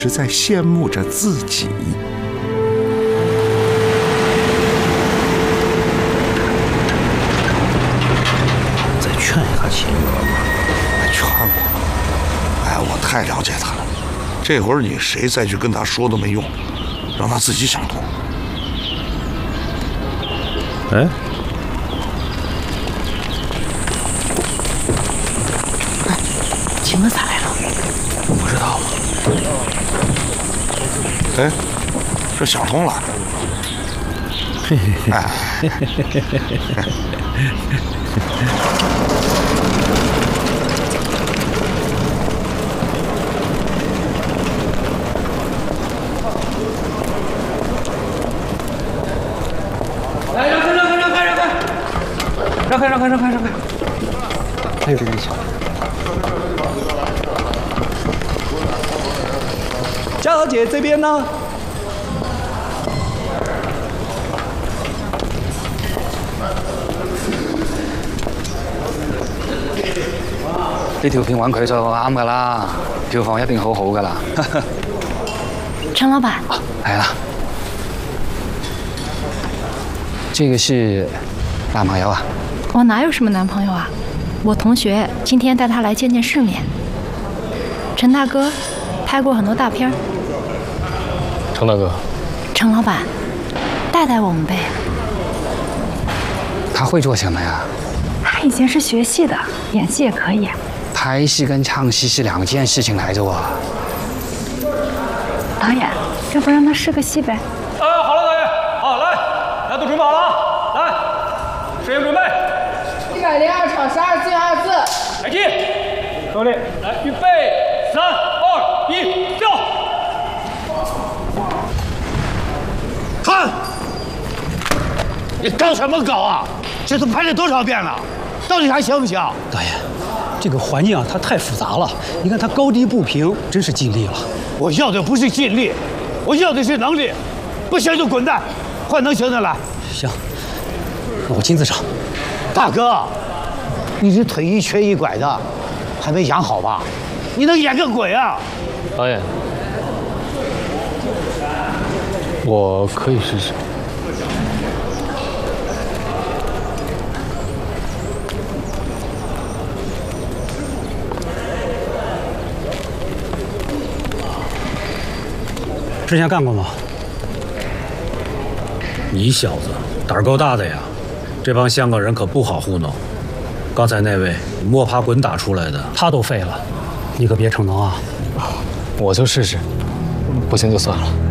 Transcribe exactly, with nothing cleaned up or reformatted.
是在羡慕着自己。 再劝一下秦娥吧。 劝过，哎，我太了解他了。这会儿你谁再去跟他说都没用，让他自己想通。 哎。 秦娥咋来了？ 不知道。 哎，这想通了。 嘿嘿嘿。 哎。 来，让开，让开，让开，让开，让开，让开，让开，让开。还有这个小。 佳豪姐这边呢？ 呢條片揾佢就啱噶啦，票房一定好好噶啦。 陈老板， 係啦，這個是男朋友啊？ 我哪有什麼男朋友啊？我同學今天帶他來見見世面。陳大哥拍過很多大片。 程大哥， 程老板，帶帶我們唄。 他會做什麼呀？ 他以前是學戲的，演戲也可以。 拍戲跟唱戲是兩件事情來着啊。 導演，要不讓他試個戲唄？ 啊，好了，導演，好，來，大家都準備好了啊！來，攝影準備。 一百零二場十二進二字。 來記，各位，來，預備，三、二、一，跳。 看，你搞什么搞啊？这都拍了多少遍了，到底还行不行？ 导演，这个环境啊，它太复杂了。你看它高低不平，真是尽力了。 我要的不是尽力，我要的是能力。不行就滚蛋，换能行的来。 行，那我亲自上。 大哥，你这腿一瘸一拐的，还没养好吧？你能演个鬼啊！ 导演。 我可以试试。 之前干过吗？ 你小子胆儿够大的呀！这帮香港人可不好糊弄。刚才那位摸爬滚打出来的， 他都废了，你可别逞能啊！ 我就试试，不行就算了。